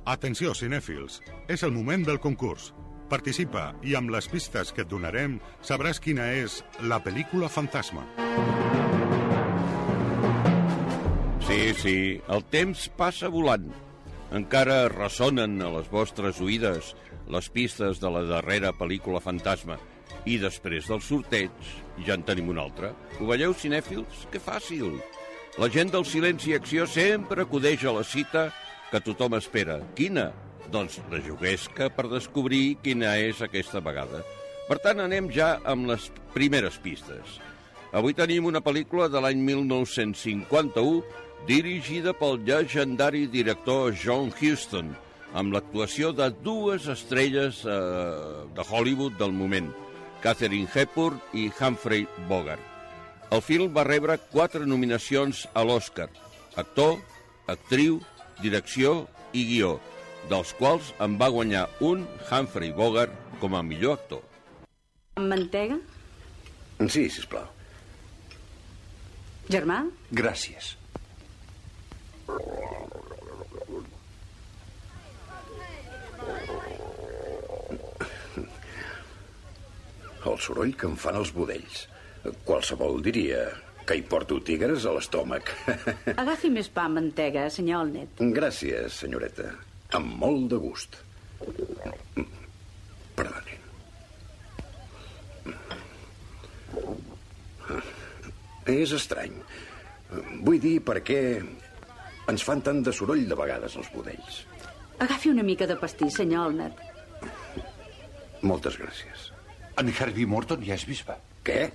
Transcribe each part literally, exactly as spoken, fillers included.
Atenció, cinèfils, és el moment del concurs. Participa i amb les pistes que et donarem sabràs quina és la pel·lícula fantasma. Sí, sí, el temps passa volant. Encara ressonen a les vostres oïdes les pistes de la darrera pel·lícula fantasma. I després del sorteig ja en tenim una altra. Ho veieu, cinèfils? Que fàcil! La gent del Silenci i Acció sempre acudeix a la cita que tothom espera. Quina? Doncs la juguesca per descobrir quina és aquesta vegada. Per tant, anem ja amb les primeres pistes. Avui tenim una pel·lícula de l'any mil nou-cents cinquanta-u dirigida pel llegendari director John Huston, amb l'actuació de dues estrelles eh, de Hollywood del moment, Katharine Hepburn i Humphrey Bogart. El film va rebre quatre nominacions a l'Oscar: actor, actriu, direcció i guió, dels quals en va guanyar un, Humphrey Bogart, com a millor actor. Amb mantega? Sí, sisplau. Germà? Gràcies. El soroll que em fan els budells. Qualsevol diria que hi porto tigres a l'estómac. Agafi més pa amb mantega, senyor Olnet. Gràcies, senyoreta. Amb molt de gust. Perdonin. És estrany. Vull dir, per què ens fan tant de soroll de vegades els budells. Agafi una mica de pastís, senyor Olnet. Moltes gràcies. En Herbie Morton ja és bisbe. Què?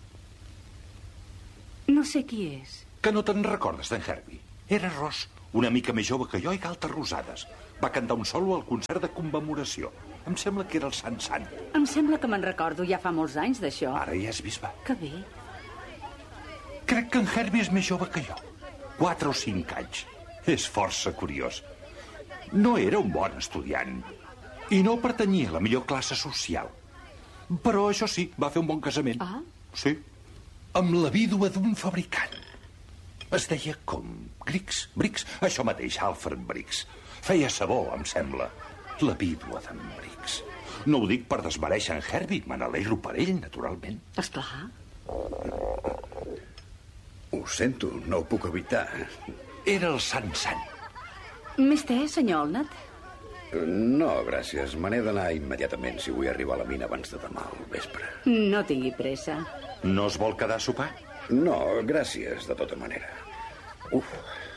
No sé qui és. Que no te'n recordes d'en Herbie? Era ros, una mica més jove que jo i galtes rosades. Va cantar un solo al concert de commemoració. Em sembla que era el Sant Sant. Em sembla que me'n recordo, ja fa molts anys d'això. Ara ja és bisbe. Que bé. Crec que en Herbie és més jove que jo. Quatre o cinc anys. És força curiós. No era un bon estudiant i no pertanyia a la millor classe social. Però això sí, va fer un bon casament. Ah? Sí. Amb la vídua d'un fabricant. Es deia com Briggs, Briggs, això mateix, Alfred Briggs. Feia sabó, em sembla. La vídua d'en Briggs. No ho dic per desmereixer en Herbie, me n'alegro per ell, naturalment. Esclar. Ho sento, no ho puc evitar. Era el Sant Sant. Més té, senyor Olnet? No, gràcies. Me n'he d'anar immediatament si vull arribar a la mina abans de demà al vespre. No tingui pressa. No es vol quedar a sopar? No, gràcies, de tota manera. Uf.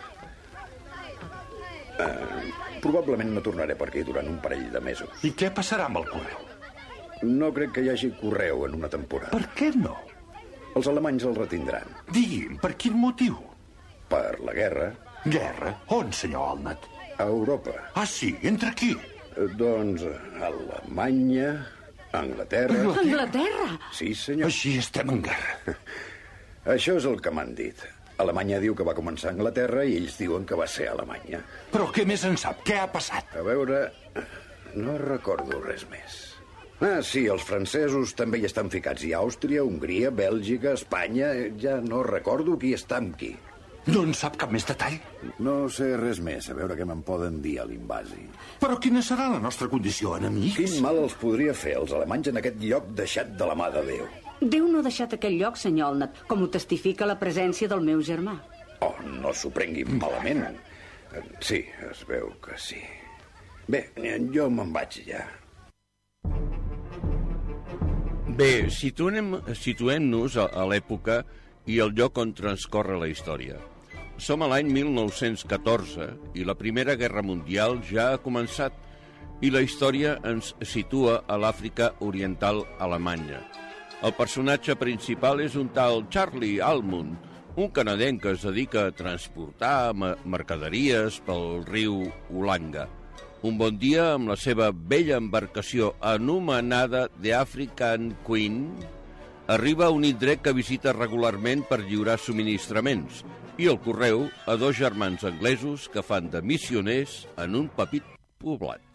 Uh, probablement no tornaré per aquí durant un parell de mesos. I què passarà amb el correu? No crec que hi hagi correu en una temporada. Per què no? Els alemanys el retindran. Digui'm, per quin motiu? Per la guerra. Guerra? On, senyor Olnet? A Europa. Ah, sí? Entre qui? Uh, doncs Alemanya, Anglaterra... Anglaterra? Sí, senyor. Així estem en guerra. Això és el que m'han dit. Alemanya diu que va començar a Anglaterra i ells diuen que va ser a Alemanya. Però què més en sap? Què ha passat? A veure, no recordo res més. Ah, sí, els francesos també hi estan ficats. Hi ha Àustria, Hongria, Bèlgica, Espanya... Ja no recordo qui està amb qui. No en sap cap més detall? No sé res més, a veure què me'n poden dir a l'invasi. Però quina serà la nostra condició, enemics? Quin mal els podria fer els alemanys en aquest lloc deixat de la mà de Déu? Déu no ha deixat aquell lloc, senyor Olnet, com ho testifica la presència del meu germà. Oh, no s'ho prengui malament. Sí, es veu que sí. Bé, jo me'n vaig ja. Bé, situem-nos situem a, a l'època i el lloc on transcorre la història. Som a l'any mil nou-cents catorze i la Primera Guerra Mundial ja ha començat i la història ens situa a l'Àfrica Oriental Alemanya. El personatge principal és un tal Charlie Almond, un canadenc que es dedica a transportar mercaderies pel riu Olanga. Un bon dia, amb la seva vella embarcació anomenada The African Queen, arriba a un indret que visita regularment per lliurar subministraments i el correu a dos germans anglesos que fan de missioners en un petit poblat.